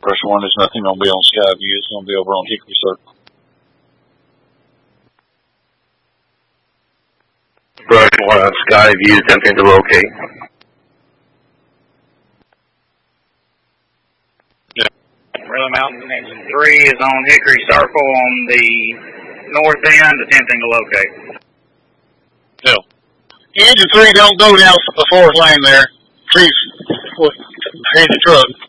First one is nothing going to be on Skyview. It's going to be over on Hickory Circle. Brush 1 on Skyview, attempting to locate. Yeah. Really Mountain Engine 3 is on Hickory Circle on the north end, attempting to locate. Yeah. Engine 3 don't go down the fourth lane there. Please, here's the truck.